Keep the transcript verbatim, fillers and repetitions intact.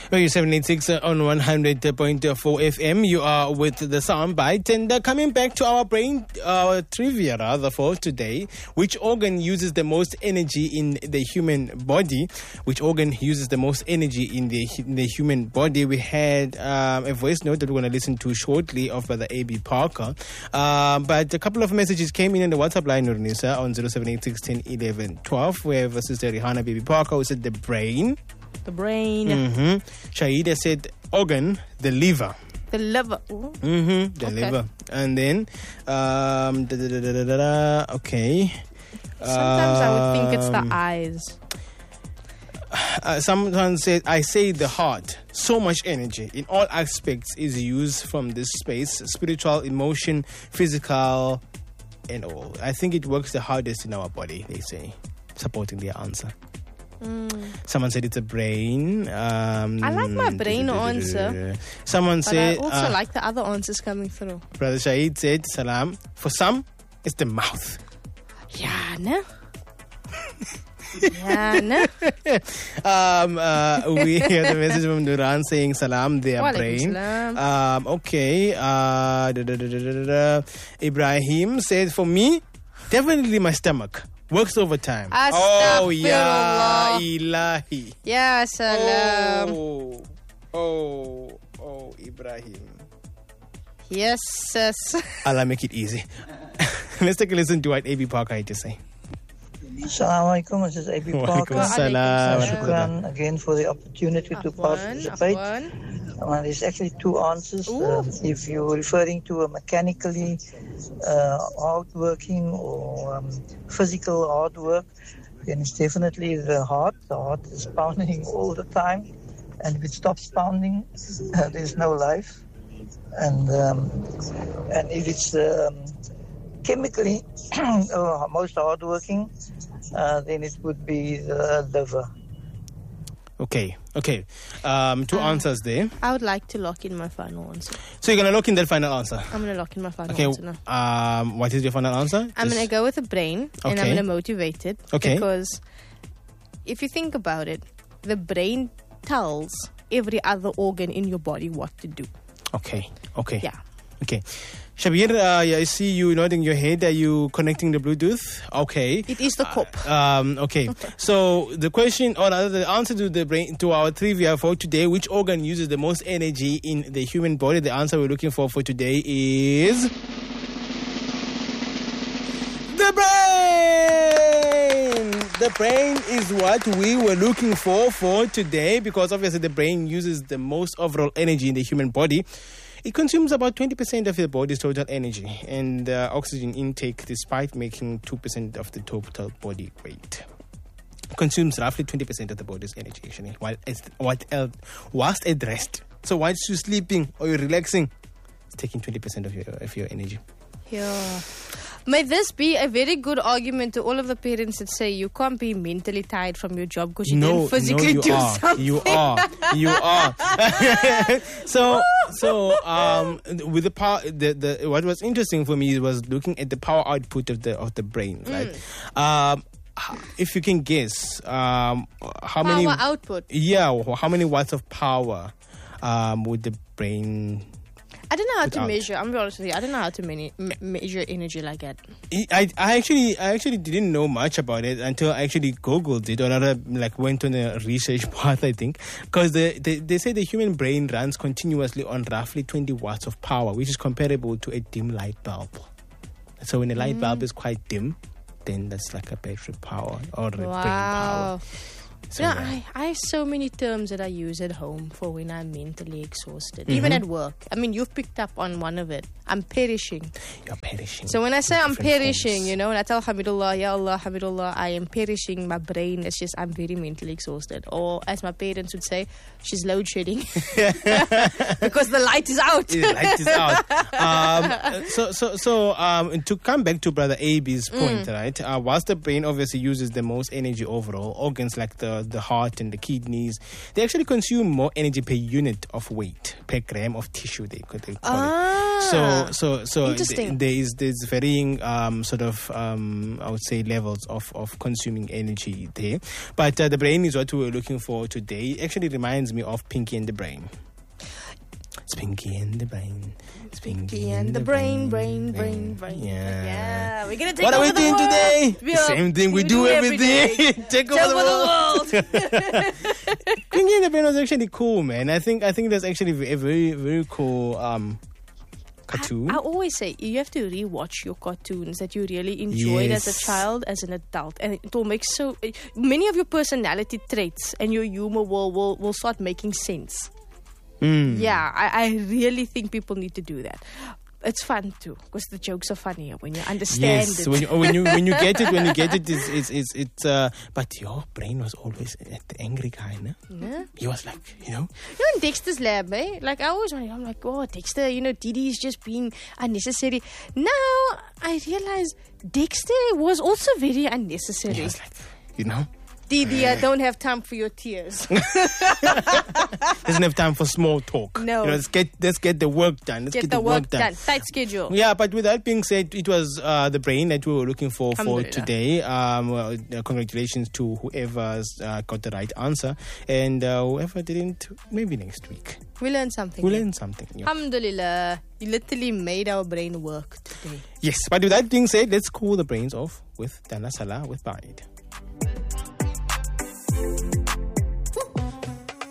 Radio seven eighty-six on one hundred point four F M. You are with the Soundbite. And uh, coming back to our brain uh, trivia rather for today. Which organ uses the most energy in the human body? Which organ uses the most energy in the in the human body? We had um, a voice note that we're going to listen to shortly of Brother A B Parker. Uh, but a couple of messages came in on the WhatsApp line, Nurnisa, on zero seven eight six one zero one one one two, where Sister Rihanna Baby Parker who said the brain. The brain. Mm-hmm. Shahida said organ, the liver. The liver. Ooh. Mm-hmm. The Okay. liver. And then, um, da, da, da, da, da, da, da, okay. Sometimes I would think it's the Um, eyes. Uh, sometimes say, I say the heart. So much energy in all aspects is used from this space: spiritual, emotion, physical, and all. I think it works the hardest in our body, they say, supporting their answer. Mm. Someone said it's a brain. Um, I like my brain answer. Someone But said, I also uh, like the other answers coming through. Brother Shahid said, Salam. For some, it's the mouth. Yeah, no? yeah, no? um, uh, we hear the message from Duran saying, Salam, their Walaikum brain. salam. Um, okay. Uh, da, da, da, da, da, da. Ibrahim said, for me, definitely my stomach. Works overtime. Oh, yeah. Astaghfirullah. Ilahi. Yeah, salam. Oh, oh, oh, Ibrahim. Yes, sis. Allah make it easy. Let's take a listen to what A B Parker had to say. Assalamu alaikum, this is A B Parker. Walaikum salam. Shukran again for the opportunity to Afwan, participate. Afwan. Uh, there's actually two answers. Ooh. Uh, if you're referring to a mechanically uh, hardworking or um, physical hard work, then it's definitely the heart. The heart is pounding all the time, and if it stops pounding, uh, there's no life. And um, and if it's um, chemically uh, most hardworking, uh, then it would be the liver. Okay, okay. Um, two Um, answers there. I would like to lock in my final answer. So you're going to lock in that final answer. I'm going to lock in my final Okay, answer now. um, what is your final answer? I'm Just- going to go with the brain, and I'm Okay. going to motivate it. Okay. Because if you think about it, the brain tells every other organ in your body what to do. Okay, okay. Yeah. Okay. Shabir, uh, yeah, I see you nodding your head. Are you connecting the Bluetooth? Okay. It is the cop. Um, okay. So the question, or rather the answer to the brain, to our trivia for today, which organ uses the most energy in the human body? The answer we're looking for for today is the brain. The brain is what we were looking for for today, because obviously the brain uses the most overall energy in the human body. It consumes about twenty percent of the body's total energy and uh, oxygen intake, despite making two percent of the total body weight. Consumes roughly twenty percent of the body's energy, actually, while it's, what else, whilst at rest. So whilst you're sleeping or you're relaxing, it's taking twenty percent of your, of your energy. Yeah. May this be a very good argument to all of the parents that say you can't be mentally tired from your job because you no, didn't physically no, you do are. something. You are. You are. so, so um, with the power, the, the what was interesting for me was looking at the power output of the of the brain, right? Um, if you can guess, um, how Power many output. Yeah, how many watts of power um, would the brain? I don't know how to Without. measure. I'm be honest with you. I don't know how to mani- m- measure energy like that. I, I actually I actually didn't know much about it until I actually Googled it, or rather like went on a research path, I think, because they, they, they say the human brain runs continuously on roughly twenty watts of power, which is comparable to a dim light bulb. So when a light bulb is quite dim, then that's like a battery power or a brain power. Wow. So, You know, yeah. I, I have so many terms that I use at home for when I'm mentally exhausted. Even at work. I mean, you've picked up on one of it. I'm perishing. You're perishing. So when I say in I'm different perishing, forms. you know, and I tell Hamidullah, Ya Allah, Hamidullah, I am perishing. My brain is just, I'm very mentally exhausted. Or as my parents would say, she's load shedding. Because the light is out. The light is out. Um, so, so, so um, to come back to Brother A B's point, right? Uh, whilst the brain obviously uses the most energy overall, organs like the, the heart and the kidneys, they actually consume more energy per unit of weight, per gram of tissue, they could they call it. So, so, so Interesting. th- there is there's varying um, sort of um, I would say levels of, of consuming energy there. But uh, the brain is what we were looking for today. It actually reminds me of Pinky and the Brain. It's Pinky and the Brain. It's Pinky and the brain, brain, brain, brain. Yeah. Yeah, we're gonna take What are over we the doing world. today? We The are- same thing we, do, every day. Take Take over the over world. the world. Pinky and the Brain was actually cool, man. I think I think that's actually a very very cool um, cartoon. I, I always say you have to rewatch your cartoons that you really enjoyed as a Yes. child, as an adult, and it will make so many of your personality traits and your humor will will, will start making sense. Mm. Yeah, I, I really think people need to do that. It's fun too because the jokes are funnier when you understand Yes, it. when you, when you when you get it, when you get it, it's it's it's, it's uh, but your brain was always at the angry guy, no? Yeah. He was like, you know, You know, in Dexter's lab, eh? Like, I always wonder, I'm like, oh, Dexter, you know, Didi is just being unnecessary. Now, I realize Dexter was also very unnecessary. he was like, you know, Didi, I don't have time for your tears. doesn't have time for small talk. No. You know, let's get let's get the work done. Let's Get, get, the work done. Tight schedule. Yeah, but with that being said, it was uh, the brain that we were looking for for Alhamdulillah. today. Um, well, uh, congratulations to whoever's uh, got the right answer, and uh, whoever didn't, maybe next week We learned something. we'll yeah. learn something. Yeah. Alhamdulillah. You literally made our brain work today. Yes, but with that being said, let's cool the brains off with Dana Salah with Bide.